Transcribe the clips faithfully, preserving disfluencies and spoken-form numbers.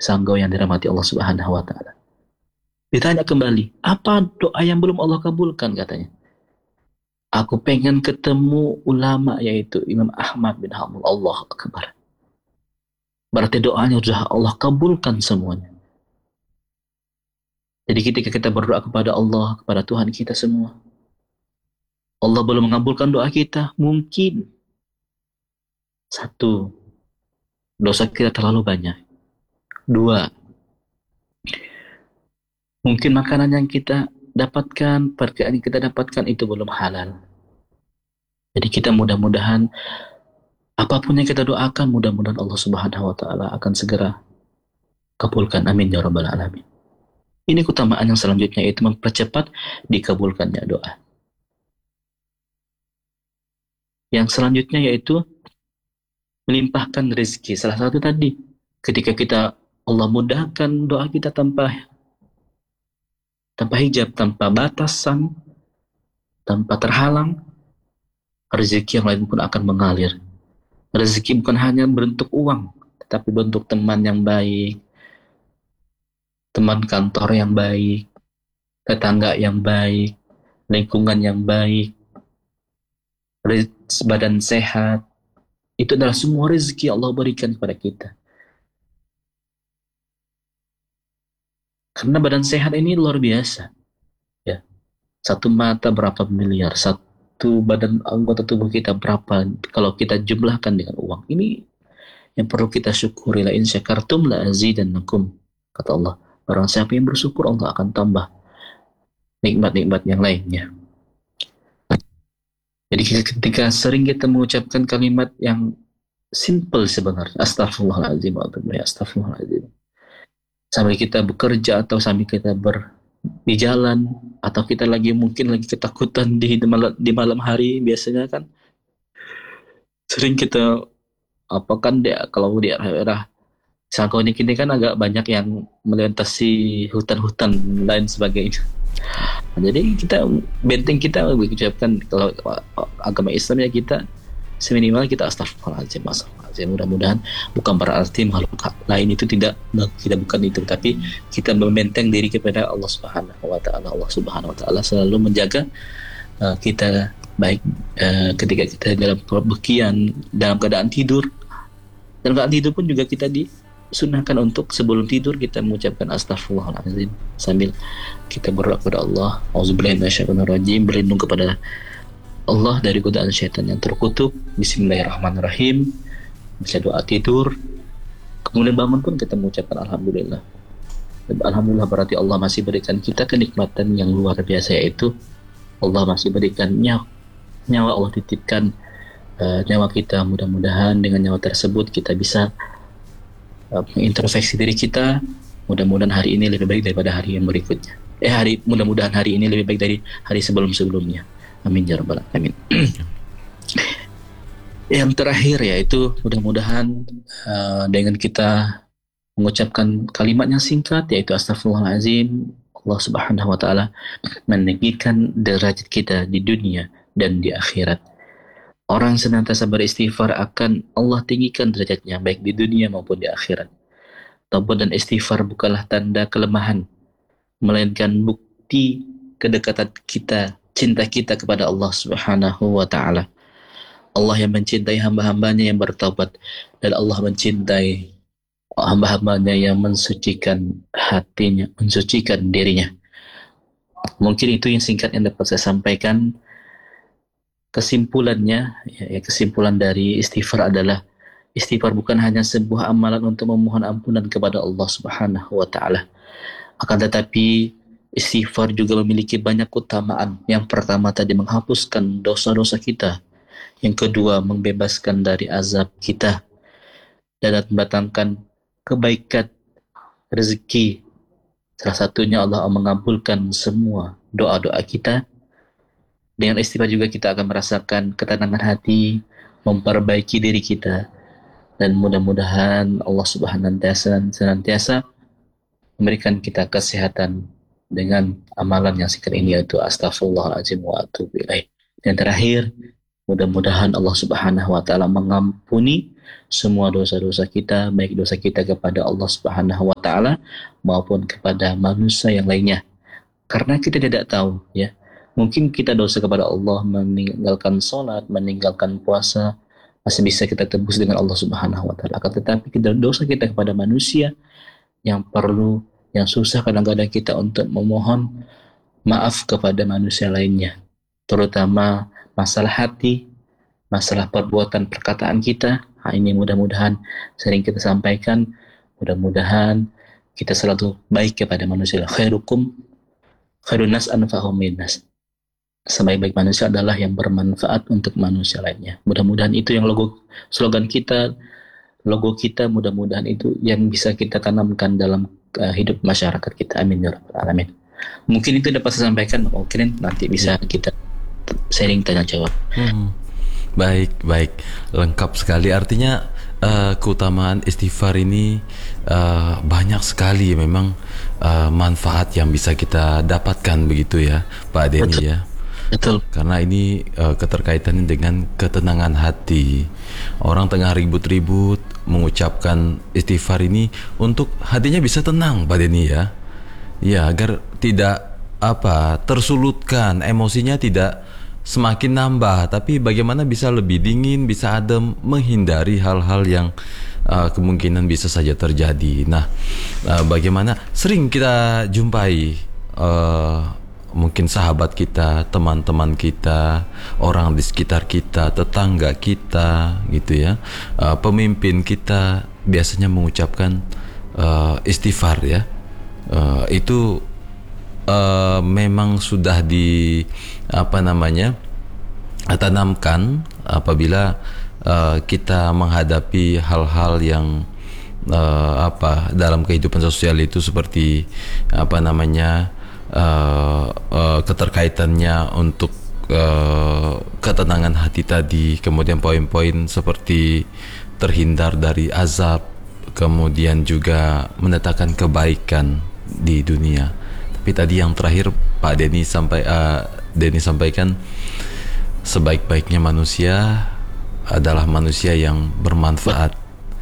sanggau yang dirahmati Allah Subhanahu wa taala. Ditanya kembali, apa doa yang belum Allah kabulkan katanya? Aku pengen ketemu ulama yaitu Imam Ahmad bin Hanbal. Allah Akbar. Berarti doanya sudah Allah kabulkan semuanya. Jadi ketika kita berdoa kepada Allah, kepada Tuhan kita semua, Allah belum mengabulkan doa kita, mungkin satu, dosa kita terlalu banyak. Dua, mungkin makanan yang kita dapatkan, pekerjaan yang kita dapatkan itu belum halal. Jadi kita mudah-mudahan apapun yang kita doakan, mudah-mudahan Allah Subhanahu wa taala akan segera kabulkan. Amin ya rabbal alamin. Ini keutamaan yang selanjutnya, yaitu mempercepat dikabulkannya doa. Yang selanjutnya yaitu melimpahkan rezeki. Salah satu tadi, ketika kita Allah mudahkan doa kita tanpa tanpa hijab, tanpa batasan, tanpa terhalang, rezeki yang lain pun akan mengalir. Rezeki bukan hanya bentuk uang, tetapi bentuk teman yang baik, teman kantor yang baik, tetangga yang baik, lingkungan yang baik, badan sehat. Itu adalah semua rezeki Allah berikan kepada kita. Karena badan sehat ini luar biasa. Ya. Satu mata berapa miliar, satu badan anggota tubuh kita berapa kalau kita jumlahkan dengan uang. Ini yang perlu kita syukuri. La in syakartum la azidannakum, kata Allah. Barang siapa yang bersyukur, Allah akan tambah nikmat-nikmat yang lainnya. Jadi ketika sering kita mengucapkan kalimat yang simple sebenarnya, astagfirullahaladzim, astagfirullahaladzim, sambil kita bekerja atau sambil kita ber di jalan, atau kita lagi mungkin lagi ketakutan di di malam hari, biasanya kan sering kita apa kan dia kalau di daerah Sangkau ini kini kan agak banyak yang melintasi hutan-hutan lain sebagainya. Nah, jadi kita benteng kita mengucapkan, kalau agama Islam ya kita seminimal kita astagfirullahaladzim, astagfirullahaladzim. Mudah-mudahan bukan berarti makhluk lain itu tidak tidak bukan itu, tapi kita membenteng diri kepada Allah Subhanahu wa taala. Allah Subhanahu wa taala selalu menjaga uh, kita, baik uh, ketika kita dalam perbukian, dalam keadaan tidur. Dalam keadaan tidur pun juga kita di sunahkan untuk sebelum tidur kita mengucapkan astagfirullahaladzim sambil kita berdoa kepada Allah, auzubillahi minasyaitonirrajim, berlindung kepada Allah dari godaan syaitan yang terkutuk, bismillahirrahmanirrahim, bisa doa tidur, kemudian bangun pun kita mengucapkan alhamdulillah. Alhamdulillah berarti Allah masih berikan kita kenikmatan yang luar biasa, yaitu Allah masih berikan nyawa, nyawa Allah titipkan uh, nyawa kita. Mudah-mudahan dengan nyawa tersebut kita bisa mengintrospeksi diri kita. Mudah-mudahan hari ini lebih baik daripada hari yang berikutnya. Eh hari mudah-mudahan hari ini lebih baik dari hari sebelum-sebelumnya. Amin ya rabbal alamin. Yang terakhir yaitu mudah-mudahan uh, dengan kita mengucapkan kalimat yang singkat, yaitu astagfirullahaladzim, Allah Subhanahu wa taala meninggikan derajat kita di dunia dan di akhirat. Orang senantiasa beristighfar akan Allah tinggikan derajatnya baik di dunia maupun di akhirat. Taubat dan istighfar bukanlah tanda kelemahan, melainkan bukti kedekatan kita, cinta kita kepada Allah Subhanahu wa taala. Allah yang mencintai hamba-hambanya yang bertaubat, dan Allah mencintai hamba-hambanya yang mensucikan hatinya, mensucikan dirinya. Mungkin itu yang singkat yang dapat saya sampaikan. Kesimpulannya, ya, kesimpulan dari istighfar adalah istighfar bukan hanya sebuah amalan untuk memohon ampunan kepada Allah Subhanahu wa taala. Akan tetapi istighfar juga memiliki banyak keutamaan. Yang pertama tadi menghapuskan dosa-dosa kita. Yang kedua membebaskan dari azab kita dan mendatangkan kebaikan, rezeki. Salah satunya Allah mengabulkan semua doa-doa kita. Dengan istighfar juga kita akan merasakan ketenangan hati, memperbaiki diri kita, dan mudah-mudahan Allah Subhanahu wa taala senantiasa memberikan kita kesehatan dengan amalan yang singkat ini, yaitu astagfirullahaladzim wa atubu ilaih. Dan terakhir, mudah-mudahan Allah Subhanahu wa taala mengampuni semua dosa-dosa kita, baik dosa kita kepada Allah Subhanahu wa taala maupun kepada manusia yang lainnya. Karena kita tidak tahu ya. Mungkin kita dosa kepada Allah, meninggalkan sholat, meninggalkan puasa, masih bisa kita tebus dengan Allah Subhanahu wa taala. Akan tetapi kita dosa kita kepada manusia yang perlu, yang susah kadang-kadang kita untuk memohon maaf kepada manusia lainnya. Terutama masalah hati, masalah perbuatan perkataan kita. Nah, ini mudah-mudahan sering kita sampaikan, mudah-mudahan kita selalu baik kepada manusia. Khairukum khairun nas anfa'uhum linnas. Sebaik-baik manusia adalah yang bermanfaat untuk manusia lainnya. Mudah-mudahan itu yang logo slogan kita, logo kita, mudah-mudahan itu yang bisa kita tanamkan dalam uh, hidup masyarakat kita. Amin ya rabbal alamin. Mungkin itu dapat saya sampaikan, mungkin nanti bisa kita sharing tanya jawab. Hmm. Baik, baik, lengkap sekali. Artinya uh, keutamaan istighfar ini uh, banyak sekali memang uh, manfaat yang bisa kita dapatkan begitu ya, Pak Denny. Betul. Ya. Betul. Karena ini uh, keterkaitannya dengan ketenangan hati. Orang tengah ribut-ribut mengucapkan istighfar ini untuk hatinya bisa tenang, Pak Denny ya. Ya, agar tidak apa tersulutkan, emosinya tidak semakin nambah, tapi bagaimana bisa lebih dingin, bisa adem, menghindari hal-hal yang uh, kemungkinan bisa saja terjadi. Nah, uh, bagaimana sering kita jumpai uh, mungkin sahabat kita, teman-teman kita, orang di sekitar kita, tetangga kita, gitu ya, uh, pemimpin kita biasanya mengucapkan uh, istighfar ya. Uh, itu uh, memang sudah di apa namanya tanamkan apabila uh, kita menghadapi hal-hal yang uh, apa dalam kehidupan sosial itu seperti apa namanya uh, uh, keterkaitannya untuk uh, ketenangan hati tadi, kemudian poin-poin seperti terhindar dari azab, kemudian juga mendatangkan kebaikan di dunia. Tapi tadi yang terakhir Pak Denny sampai uh, Denny sampaikan, sebaik-baiknya manusia adalah manusia yang bermanfaat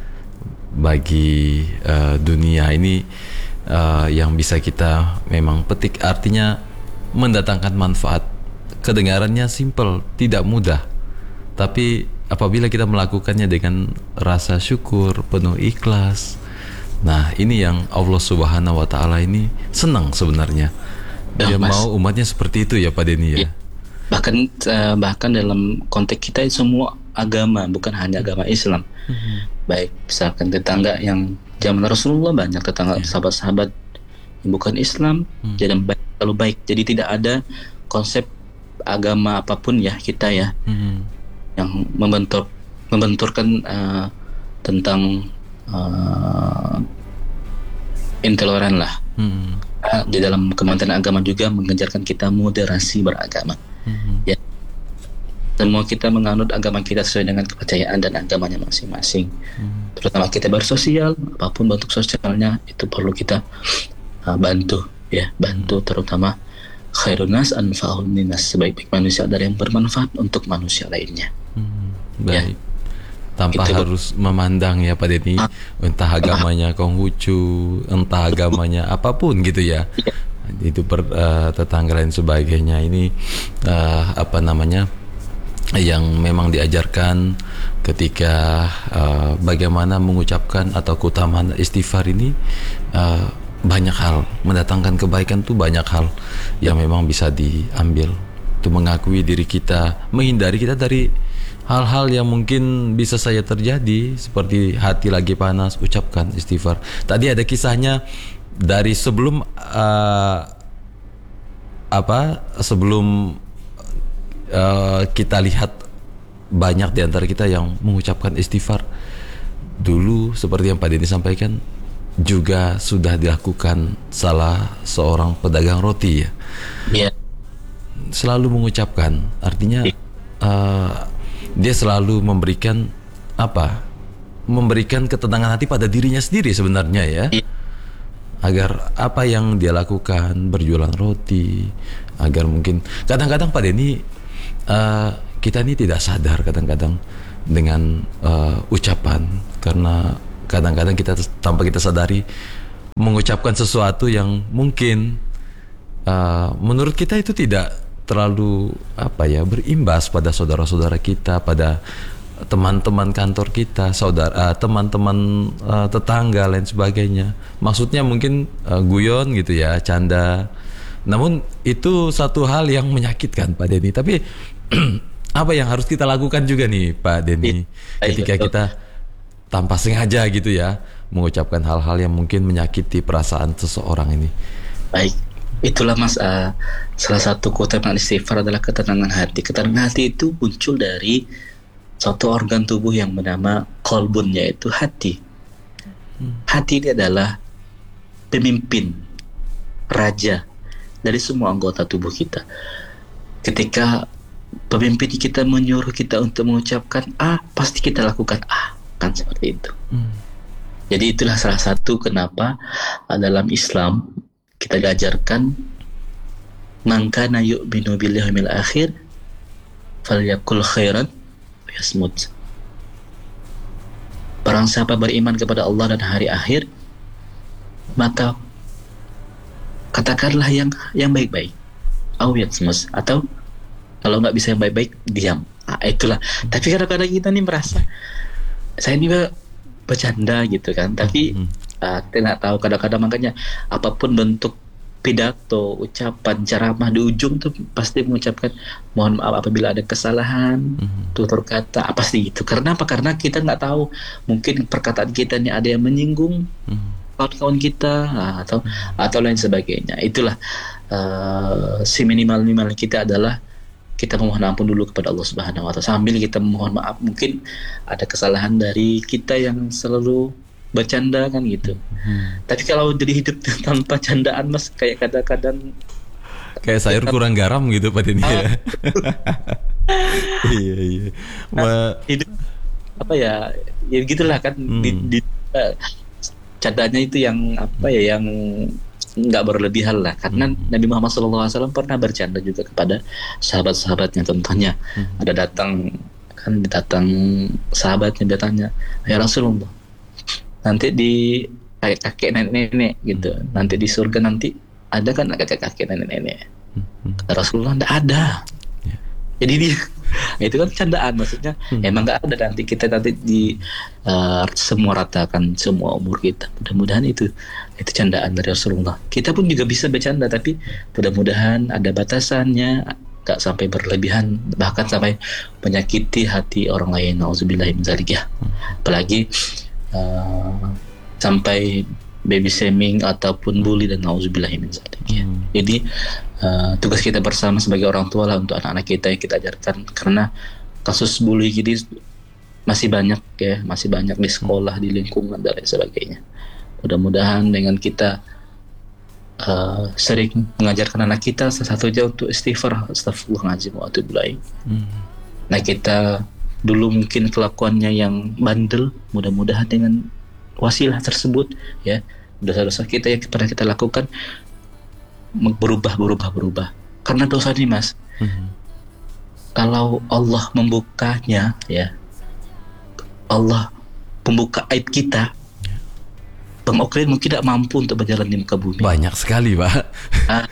bagi uh, dunia. Ini uh, yang bisa kita memang petik, artinya mendatangkan manfaat. Kedengarannya simple, tidak mudah, tapi apabila kita melakukannya dengan rasa syukur, penuh ikhlas, nah ini yang Allah Subhanahu wa taala ini senang sebenarnya. Dia ya, mau umatnya seperti itu ya Pak Denny ya. Ya. Bahkan uh, bahkan dalam konteks kita semua agama, bukan hanya agama Islam. Mm-hmm. Baik misalkan tetangga yang zaman Rasulullah banyak tetangga yeah. sahabat-sahabat yang bukan Islam mm. jadi baik, kalau baik. Jadi tidak ada konsep agama apapun ya kita ya mm-hmm. yang membentur membenturkan uh, tentang uh, intoleran lah. Hmm. Uh, di dalam Kementerian Agama juga mengajarkan kita moderasi beragama. Hmm. Ya, semua kita menganut agama kita sesuai dengan kepercayaan dan agamanya masing-masing. Hmm. Terutama kita bersosial, apapun bentuk sosialnya itu perlu kita uh, bantu, ya, bantu. Hmm. Terutama khairun nas anfa'uhum linnas, sebaik-baik manusia adalah yang bermanfaat untuk manusia lainnya. Hmm. Baik. Ya. Tanpa gitu, harus memandang ya Pak Denny, ah, entah agamanya Konghucu, entah agamanya apapun gitu ya, ya. Itu per, uh, tetangga dan sebagainya. Ini uh, apa namanya yang memang diajarkan ketika uh, bagaimana mengucapkan atau keutamaan istighfar ini. uh, Banyak hal mendatangkan kebaikan tuh, banyak hal yang memang bisa diambil. Itu mengakui diri kita, menghindari kita dari hal-hal yang mungkin bisa saja terjadi, seperti hati lagi panas, ucapkan istighfar. Tadi ada kisahnya dari sebelum uh, apa sebelum uh, kita lihat banyak di antara kita yang mengucapkan istighfar. Dulu seperti yang Pak Denny sampaikan juga sudah dilakukan salah seorang pedagang roti ya. Yeah. Selalu mengucapkan, artinya uh, dia selalu memberikan apa? Memberikan ketenangan hati pada dirinya sendiri sebenarnya ya. Agar apa yang dia lakukan, berjualan roti, agar mungkin kadang-kadang Pak Denny uh, kita ini tidak sadar kadang-kadang dengan uh, ucapan, karena kadang-kadang kita tanpa kita sadari mengucapkan sesuatu yang mungkin uh, menurut kita itu tidak terlalu apa ya berimbas pada saudara-saudara kita, pada teman-teman kantor kita, saudara, uh, teman-teman uh, tetangga lain sebagainya. Maksudnya mungkin uh, guyon gitu ya, canda. Namun itu satu hal yang menyakitkan Pak Denny. Tapi apa yang harus kita lakukan juga nih Pak Denny ketika kita tanpa sengaja gitu ya mengucapkan hal-hal yang mungkin menyakiti perasaan seseorang ini. Baik, itulah Mas, uh, salah satu keutamaan istighfar adalah ketenangan hati. Ketenangan hati itu muncul dari suatu organ tubuh yang bernama kolbun, yaitu hati. Hati ini adalah pemimpin, raja dari semua anggota tubuh kita. Ketika pemimpin kita menyuruh kita untuk mengucapkan A, pasti kita lakukan A, kan seperti itu. Hmm. Jadi itulah salah satu kenapa dalam Islam kita diajarkan man kana yu'minu billahi wal akhir falyakul khairan yasmut. Barang siapa beriman kepada Allah dan hari akhir, maka katakanlah yang yang baik-baik. Au yasmut, atau kalau nggak bisa yang baik-baik, diam. Ah, itulah. Tapi kadang-kadang kita nih merasa saya ini bercanda gitu kan. Tapi uh, kita nggak tahu, kadang-kadang makanya apapun bentuk pidato, ucapan, ceramah, di ujung tuh pasti mengucapkan mohon maaf apabila ada kesalahan, mm-hmm. tutur kata, apa sih gitu. Karena apa? Karena kita nggak tahu, mungkin perkataan kita ini ada yang menyinggung mm-hmm. kawan-kawan kita, nah, atau mm-hmm. atau lain sebagainya. Itulah uh, si minimal-minimal kita adalah kita memohon ampun dulu kepada Allah Subhanahu wa taala, sambil kita memohon maaf mungkin ada kesalahan dari kita yang selalu bercanda kan gitu. Hmm. Tapi kalau jadi hidup tanpa candaan Mas, kayak kadang-kadang kayak sayur kurang garam gitu Pak Denny. Ah. Iya iya. Nah, hidup apa ya? Ya gitulah kan. Hmm. Di, di uh, candaannya itu yang apa ya? Yang nggak berlebihan lah. Karena hmm. Nabi Muhammad shallallahu alaihi wasallam pernah bercanda juga kepada sahabat-sahabatnya. Contohnya hmm. ada datang kan datang sahabatnya, dia tanya, ya Rasulullah, nanti di kakek-kakek nenek-nenek gitu, hmm. nanti di surga nanti ada kan kakek-kakek nenek-nenek? Hmm. Kata Rasulullah, tidak ada. Yeah. Jadi dia itu kan candaan, maksudnya hmm. emang nggak ada. Nanti kita nanti di uh, semua ratakan semua umur kita. Mudah-mudahan itu itu candaan dari Rasulullah. Kita pun juga bisa bercanda, tapi mudah-mudahan ada batasannya, nggak sampai berlebihan, bahkan sampai menyakiti hati orang lain. Nauzubillah min dzalik ya. Apalagi Uh, sampai baby shaming ataupun bully dan nauzubillah min dzalik ya. Hmm. Jadi uh, tugas kita bersama sebagai orang tua lah untuk anak-anak kita yang kita ajarkan, karena kasus bully gini masih banyak ya, masih banyak di sekolah, di lingkungan dan lain sebagainya. Mudah-mudahan dengan kita uh, sering mengajarkan anak kita, salah satunya untuk istighfar, astagfirullahaladzim wa atubu ilaih. Hmm. Nah kita dulu mungkin kelakuannya yang bandel, mudah-mudahan dengan wasilah tersebut ya, dosa-dosa kita yang pernah kita lakukan berubah, berubah, berubah. Karena dosa ini Mas, mm-hmm. kalau Allah membukanya ya, Allah membuka aib kita, Bang Oklin mungkin tidak mampu untuk berjalan di muka bumi. Banyak sekali Pak. Nah,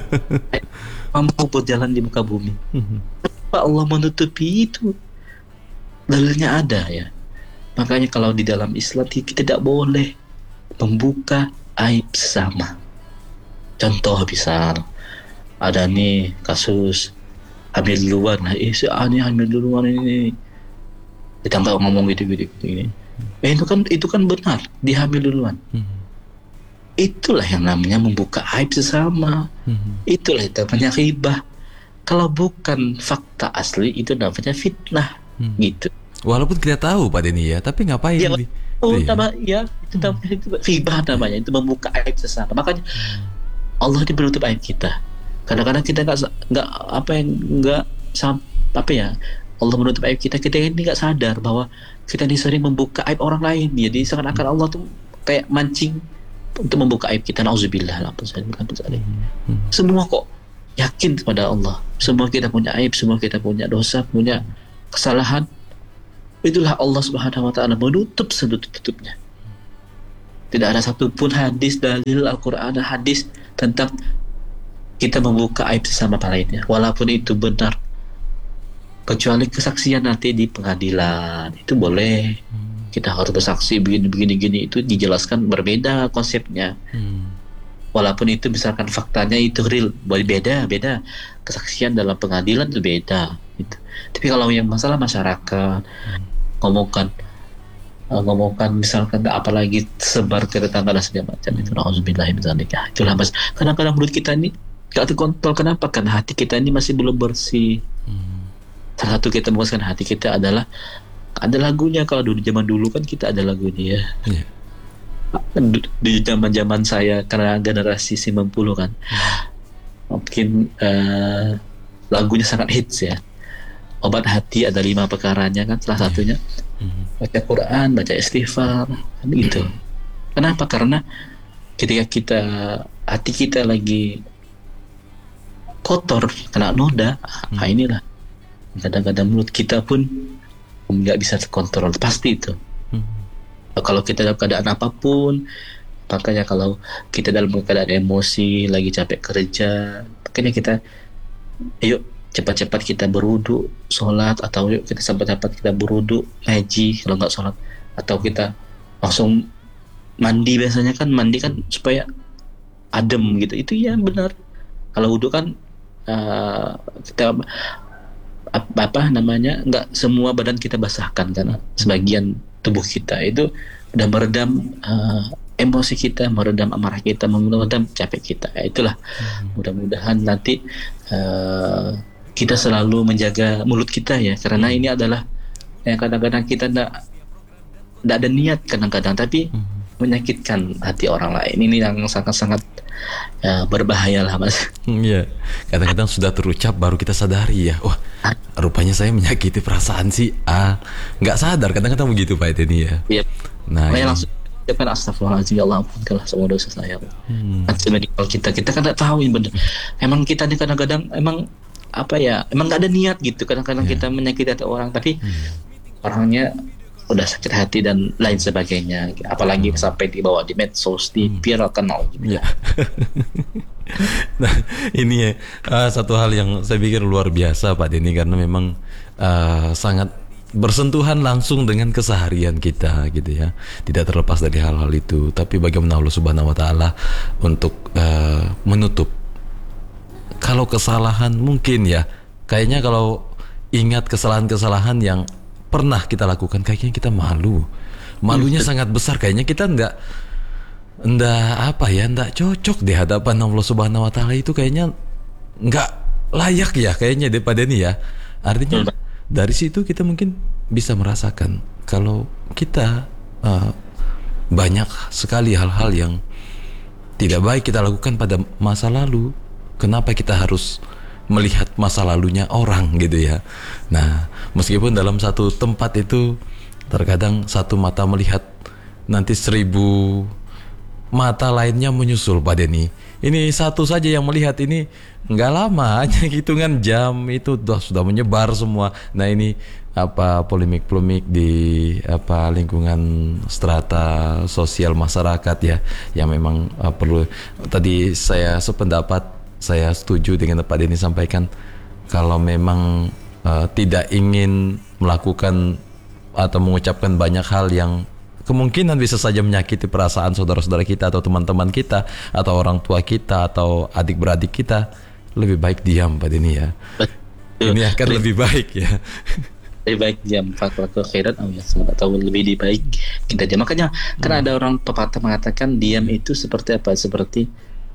mampu berjalan di muka bumi. Mm-hmm. Kenapa Allah menutupi itu? Dalilnya ada ya. Makanya kalau di dalam Islam kita tidak boleh membuka aib sesama. Contoh misal ada nih kasus hamil duluan, nah eh si A nih hamil duluan ini, ditambah ngomong gitu-gitu gini. Eh itu kan itu kan benar, dihamil duluan. Hmm. Itulah yang namanya membuka aib sesama. Hmm. Itulah yang namanya ghibah. Kalau bukan fakta asli itu namanya fitnah. Hmm. Gitu. Walaupun kita tahu Pak Denny ya, tapi ngapain? Ya, oh, oh ya. Nama, ya itu namanya hmm. itu ghibah namanya, itu membuka aib sesama. Makanya hmm. Allah itu menutup aib kita. Kadang-kadang kita nggak nggak apa yang nggak apa ya, Allah menutup aib kita, kita ini nggak sadar bahwa kita ini sering membuka aib orang lain. Jadi seakan-akan Allah tuh kayak mancing untuk membuka aib kita. Nauzubillah. Hmm. Semua kok yakin kepada Allah, semua kita punya aib, semua kita punya dosa, punya kesalahan. itulah Allah Subhanahu wa taala menutup setutup-tutupnya. Tidak ada satupun hadis, dalil Al-Qur'an, hadis tentang kita membuka aib sesama lainnya, walaupun itu benar. Kecuali kesaksian nanti di pengadilan, itu boleh. Kita harus bersaksi begini-begini-gini, itu dijelaskan berbeda konsepnya. Hmm. Walaupun itu misalkan faktanya itu real, beda, beda. Kesaksian dalam pengadilan itu beda. Gitu. Tapi kalau yang masalah masyarakat, hmm. ngomongkan, uh, ngomongkan misalkan apalagi sebar ke tetangga dan segala macam, hmm. itu nauzubillah min dzalik. Itulah mas. Kadang-kadang mulut kita ini gak terkontrol. Kenapa? Karena hati kita ini masih belum bersih. Hmm. Salah satu kita membersihkan hati kita adalah ada lagunya. Kalau dulu zaman dulu kan kita ada lagunya ya. Yeah. Di zaman-zaman saya karena generasi sembilan puluh kan. Hmm. Mungkin uh, lagunya sangat hits ya. Obat hati ada lima perkaranya kan, salah satunya. Hmm. Baca Quran, baca istighfar kan gitu. Hmm. Kenapa? Karena ketika kita hati kita lagi kotor, kena noda, hmm. nah inilah kadang-kadang mulut kita pun nggak bisa terkontrol, pasti itu. Hmm. Kalau kita dalam keadaan apapun, makanya kalau kita dalam keadaan emosi, lagi capek kerja, makanya kita, ayo cepat-cepat kita berwudu, sholat, atau yuk kita cepat-cepat kita berwudu, ngaji kalau nggak sholat, atau kita langsung mandi. Biasanya kan mandi kan supaya adem gitu, itu ya benar. Kalau wudu kan uh, kita apa, apa namanya nggak semua badan kita basahkan, karena sebagian tubuh kita itu udah meredam uh, emosi kita, meredam amarah kita, meredam capek kita. Itulah hmm. mudah-mudahan nanti uh, kita selalu menjaga mulut kita ya, karena ini adalah yang kadang-kadang kita nggak nggak ada niat kadang-kadang, tapi hmm. menyakitkan hati orang lain. Ini yang sangat-sangat uh, berbahaya lah mas. Iya, kadang-kadang sudah terucap baru kita sadari ya, wah rupanya saya menyakiti perasaan si A. Nggak sadar kadang-kadang begitu Pak Edi ya. Iya. Nah, saya langsung ucapkan astagfirullahaladzim, ya Allah ampunkanlah semua dosa saya. Hmm. Kalau kita kita kan nggak tahu ini benar. Emang kita nih kadang-kadang emang apa ya, emang nggak ada niat gitu. Kadang-kadang yeah. kita menyakiti hati orang, tapi hmm. orangnya udah sakit hati dan lain sebagainya. Apalagi hmm. sampai dibawa di medsos, dipiralkan. Hmm. Ya. Nah ini ya uh, satu hal yang saya pikir luar biasa Pak Denny, karena memang uh, sangat bersentuhan langsung dengan keseharian kita gitu ya. Tidak terlepas dari hal-hal itu, tapi bagaimana Allah Subhanahu wa taala untuk uh, menutup. Kalau kesalahan mungkin ya, kayaknya kalau ingat kesalahan-kesalahan yang pernah kita lakukan, kayaknya kita malu. Malunya sangat besar, kayaknya kita enggak ndak apa ya, ndak cocok di hadapan Allah Subhanahu wa taala. Itu kayaknya nggak layak ya kayaknya daripada ini ya. Artinya dari situ kita mungkin bisa merasakan kalau kita uh, banyak sekali hal-hal yang tidak baik kita lakukan pada masa lalu. Kenapa kita harus melihat masa lalunya orang gitu ya. Nah, meskipun dalam satu tempat itu terkadang satu mata melihat, nanti seribu mata lainnya menyusul Pak Denny. Ini satu saja yang melihat ini nggak lama, hanya hitungan jam itu sudah sudah menyebar semua. Nah ini apa polemik-polemik di apa lingkungan strata sosial masyarakat ya, yang memang uh, perlu. Tadi saya sependapat, saya setuju dengan Pak Denny sampaikan, kalau memang uh, tidak ingin melakukan atau mengucapkan banyak hal yang kemungkinan bisa saja menyakiti perasaan saudara-saudara kita atau teman-teman kita atau orang tua kita atau adik-beradik kita, lebih baik diam Pak Denny ya. Betul. Ini akan lebih, lebih baik ya. Lebih baik diam, faktor khairat atau lebih baik kita diam. Makanya hmm. karena ada orang pepatah mengatakan diam itu seperti apa? Seperti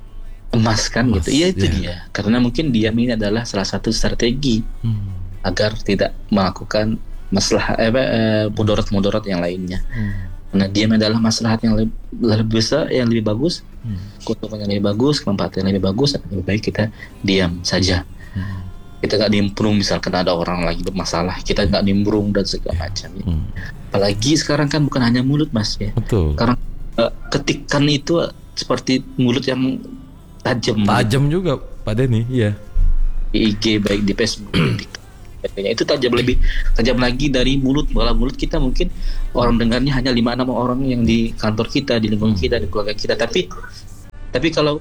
emas kan emas, gitu. Iya itu ya. Dia. Karena mungkin diam ini adalah salah satu strategi hmm. agar tidak melakukan masalah eh, eh, mudarat-mudarat yang lainnya. Hmm. Nah, diam adalah maslahat yang lebih, lebih besar, yang lebih bagus, hmm. keuntungan yang lebih bagus, kemanfaatan yang lebih bagus. Lebih baik kita diam saja. Hmm. Kita nggak nimbrung, misalkan ada orang lagi bermasalah, kita nggak nimbrung dan segala macam. Ya. Hmm. Apalagi sekarang kan bukan hanya mulut mas ya. Betul. Sekarang uh, ketikan itu seperti mulut yang tajam. Tajam juga Pak Denny, iya. Di I G baik di Facebook, di sebagainya. Itu tajam, lebih tajam lagi dari mulut. Malah mulut kita mungkin orang dengarnya hanya lima enam orang yang di kantor kita, di lingkungan kita, di keluarga kita. Tapi tapi kalau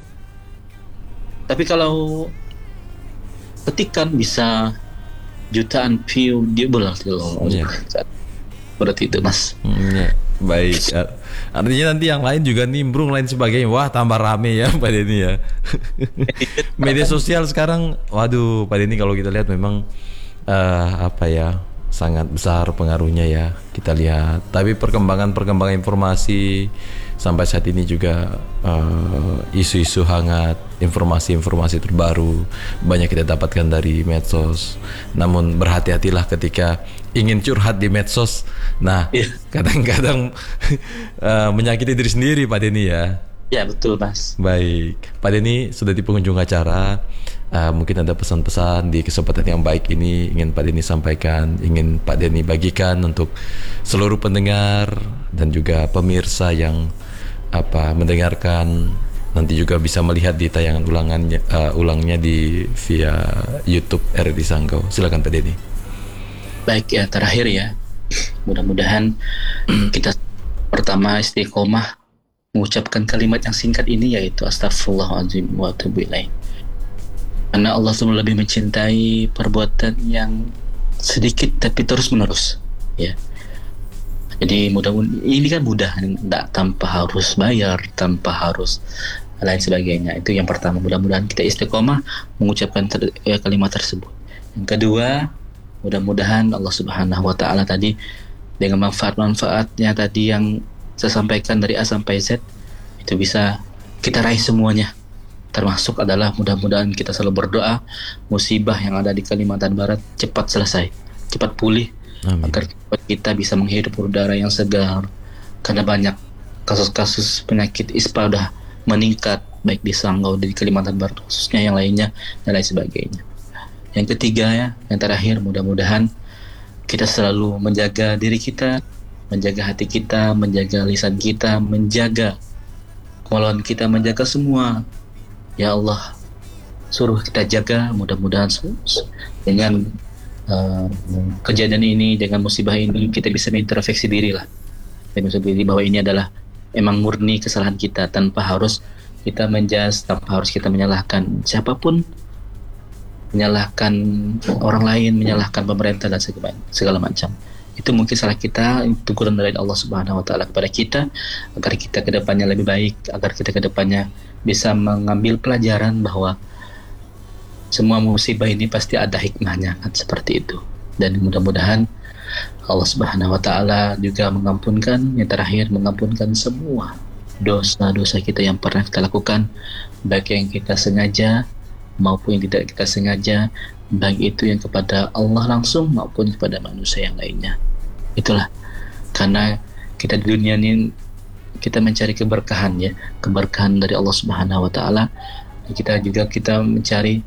tapi kalau ketikan bisa jutaan view dia bola loh. Iya. Berarti itu Mas. Hmm, ya. Baik. A- Artinya nanti yang lain juga nimbrung lain sebagainya. Wah, tambah rame ya Pak Denny ya. Media sosial sekarang, waduh Pak Denny, kalau kita lihat memang eh, apa ya, sangat besar pengaruhnya ya, kita lihat. Tapi perkembangan-perkembangan informasi sampai saat ini juga eh, isu-isu hangat, informasi-informasi terbaru banyak kita dapatkan dari medsos. Namun berhati-hatilah ketika ingin curhat di medsos. Nah, Iya. kadang-kadang eh, menyakiti diri sendiri Pak Denny ya. Ya betul Mas. Baik, Pak Denny sudah di penghujung acara. Uh, mungkin ada pesan-pesan di kesempatan yang baik ini ingin Pak Denny sampaikan, ingin Pak Denny bagikan untuk seluruh pendengar dan juga pemirsa yang apa mendengarkan, nanti juga bisa melihat di tayangan ulangannya uh, ulangnya di via YouTube R R I Sanggau. Silakan Pak Denny. Baik ya, terakhir ya. Mudah-mudahan kita pertama istiqomah mengucapkan kalimat yang singkat ini, yaitu astagfirullahaladzim wa atubu ilaih. Karena Allah selalu lebih mencintai perbuatan yang sedikit tapi terus menerus ya. Jadi mudah-mudahan ini kan mudah, tidak tanpa harus bayar, tanpa harus lain sebagainya. Itu yang pertama, mudah-mudahan kita istiqomah mengucapkan ter- ya, kalimat tersebut. Yang kedua, mudah-mudahan Allah Subhanahu wa taala tadi dengan manfaat-manfaatnya tadi yang saya sampaikan dari A sampai Z itu bisa kita raih semuanya. Termasuk adalah mudah-mudahan kita selalu berdoa musibah yang ada di Kalimantan Barat cepat selesai, cepat pulih. Amin. Agar kita bisa menghirup udara yang segar, karena banyak kasus-kasus penyakit ispa udah meningkat baik di Sanggau, di Kalimantan Barat khususnya, yang lainnya dan lain sebagainya. Yang ketiga ya, yang terakhir, mudah-mudahan kita selalu menjaga diri kita, menjaga hati kita, menjaga lisan kita, menjaga kemaluan kita, menjaga semua. Ya Allah, suruh kita jaga. Mudah-mudahan dengan uh, kejadian ini, dengan musibah ini, kita bisa introspeksi diri lah. Kita bisa diri bahwa ini adalah emang murni kesalahan kita, tanpa harus kita menjas, tanpa harus kita menyalahkan siapapun, menyalahkan orang lain, menyalahkan pemerintah dan segala, segala macam. Itu mungkin salah kita, itu teguran dari Allah Subhanahu wa taala kepada kita, agar kita ke depannya lebih baik, agar kita ke depannya bisa mengambil pelajaran bahwa semua musibah ini pasti ada hikmahnya, kan seperti itu. Dan mudah-mudahan Allah Subhanahu wa taala juga mengampunkan, yang terakhir mengampunkan semua dosa-dosa kita yang pernah kita lakukan, baik yang kita sengaja maupun yang tidak kita sengaja, baik itu yang kepada Allah langsung maupun kepada manusia yang lainnya. Itulah, karena kita di dunia ini kita mencari keberkahan ya, keberkahan dari Allah Subhanahu wa taala. Kita juga kita mencari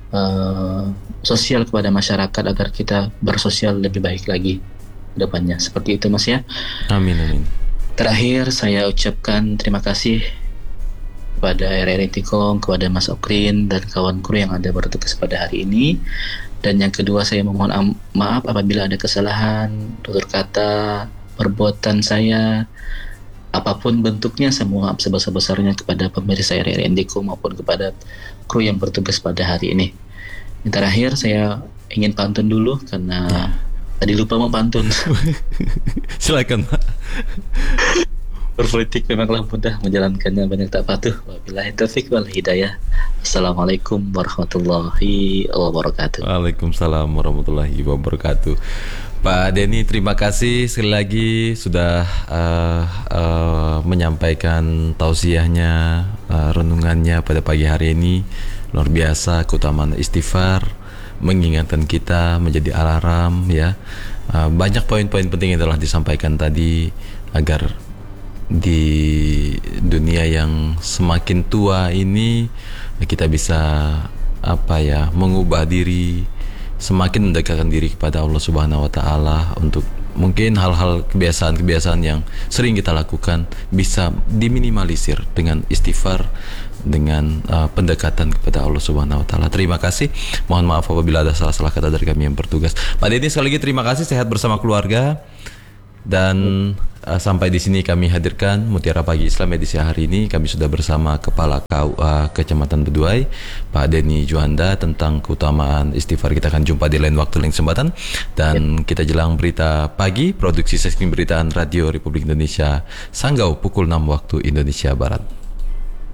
uh, sosial kepada masyarakat agar kita bersosial lebih baik lagi ke depannya. Seperti itu Mas ya. Amin amin. Terakhir saya ucapkan terima kasih kepada R R I Tikong, kepada Mas Okrin dan kawan kru yang ada bertugas pada hari ini. Dan yang kedua, saya memohon am- maaf apabila ada kesalahan tutur kata, perbuatan saya, apapun bentuknya, semua sebesar-besarnya kepada pemirsa R R I Tikong maupun kepada kru yang bertugas pada hari ini. Yang terakhir, saya ingin pantun dulu karena ya. Tadi lupa mau pantun. Silakan Pak. Berpolitik memanglah mudah, menjalankannya banyak tak patuh. Wabillahi taufik wal hidayah. Assalamualaikum warahmatullahi wabarakatuh. Waalaikumsalam warahmatullahi wabarakatuh. Pak Denny, terima kasih sekali lagi sudah uh, uh, menyampaikan tausiahnya, uh, renungannya pada pagi hari ini. Luar biasa, keutamaan istighfar, mengingatkan kita, menjadi alarm ya. Uh, banyak poin-poin penting yang telah disampaikan tadi, agar di dunia yang semakin tua ini kita bisa apa ya, mengubah diri, semakin mendekatkan diri kepada Allah Subhanahu wa taala, untuk mungkin hal-hal kebiasaan-kebiasaan yang sering kita lakukan bisa diminimalisir dengan istighfar, dengan uh, pendekatan kepada Allah Subhanahu wa taala. Terima kasih. Mohon maaf apabila ada salah-salah kata dari kami yang bertugas. Pak Denny, sekali lagi terima kasih, sehat bersama keluarga. Dan uh, sampai di sini kami hadirkan Mutiara Pagi Islam edisi hari ini. Kami sudah bersama Kepala K U A Kecamatan Beduai, Pak Denny Juanda, tentang keutamaan istighfar. Kita akan jumpa di lain waktu, lain kesempatan. Dan kita jelang berita pagi, produksi Sesi Pemberitaan Radio Republik Indonesia, Sanggau pukul enam waktu Indonesia Barat.